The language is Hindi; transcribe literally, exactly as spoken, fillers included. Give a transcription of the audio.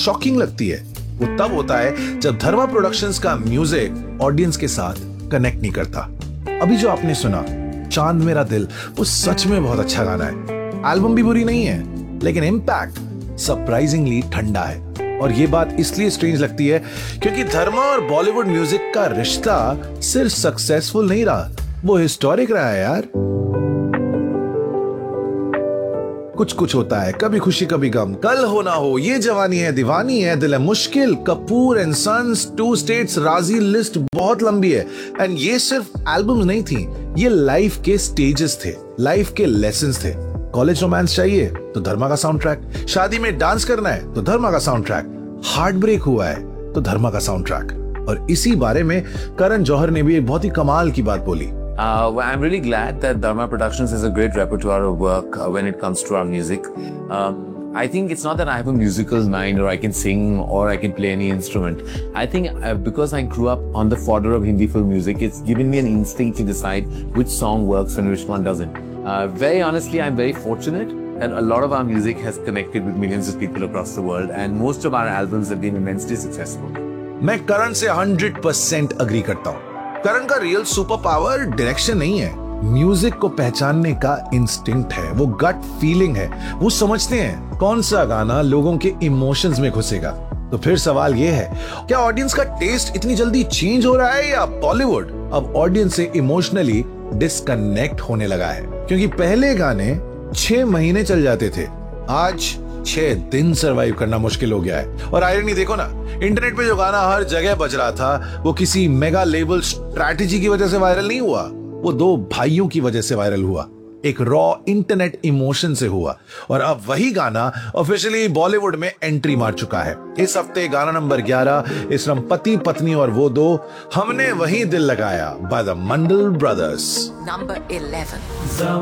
शॉकिंग लगती है वो तब होता है जब धर्मा प्रोडक्शंस का म्यूजिक ऑडियंस के साथ कनेक्ट नहीं करता। अभी जो आपने सुना चांद मेरा दिल, वो सच में बहुत अच्छा गाना है। एल्बम भी बुरी नहीं है, लेकिन इम्पैक्ट सरप्राइजिंगली ठंडा है। और ये बात इसलिए स्ट्रेंज लगती है क्योंकि धर्मा और बॉलीवुड म्यूजिक का रिश्ता सिर्फ सक्सेसफुल नहीं रहा, वो हिस्टोरिक रहा है यार। कुछ कुछ होता है, कभी खुशी कभी गम, कल हो ना हो, ये जवानी है दीवानी है, दिल है मुश्किल, Kapoor and sons, to states, राजी, लिस्ट बहुत लंबी है। एंड ये सिर्फ एल्बम्स नहीं थी, ये लाइफ के स्टेजेस थे, लाइफ के लेसन्स थे। कॉलेज रोमांस चाहिए तो धर्मा का साउंड ट्रैक, शादी में डांस करना है तो धर्मा का साउंड ट्रैक, हार्ट ब्रेक हुआ है तो धर्मा का साउंड ट्रैक। और इसी बारे में करण जौहर ने भी एक बहुत ही कमाल की बात बोली। Uh, well, I'm really glad that Dharma Productions has a great repertoire of work uh, when it comes to our music. Um, I think it's not that I have a musical mind or I can sing or I can play any instrument. I think uh, because I grew up on the fodder of Hindi film music, it's given me an instinct to decide which song works and which one doesn't. Uh, very honestly, I'm very fortunate that a lot of our music has connected with millions of people across the world, and most of our albums have been immensely successful. मैं करण से हंड्रेड परसेंट अग्री करता हूँ। करण का रियल सुपर पावर डायरेक्शन नहीं है, म्यूजिक को पहचानने का इंस्टिंक्ट है, वो गट फीलिंग है। वो समझते हैं कौन सा गाना लोगों के इमोशंस में घुसेगा। तो फिर सवाल ये है, क्या ऑडियंस का टेस्ट इतनी जल्दी चेंज हो रहा है या बॉलीवुड अब ऑडियंस से इमोशनली डिस्कनेक्ट होने लगा है? क्योंकि पहले गाने छह महीने चल जाते थे, आज छह दिन सरवाइव करना मुश्किल हो गया है। और आयरनी देखो ना, इंटरनेट पे जो गाना हर जगह बज रहा था वो किसी मेगा लेबल स्ट्रैटेजी की वजह से वायरल नहीं हुआ, वो दो भाइयों की वजह से वायरल हुआ, एक रॉ इंटरनेट इमोशन से हुआ। और अब वही गाना ऑफिशियली बॉलीवुड में एंट्री मार चुका है। इस हफ्ते गाना नंबर ग्यारह, इस रम पति पत्नी और वो दो, हमने वही दिल लगाया by the Mandal brothers. Number eleven.